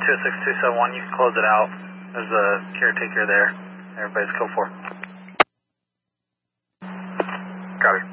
26271, you can close it out. There's a caretaker there. Everybody's code 4. Got it.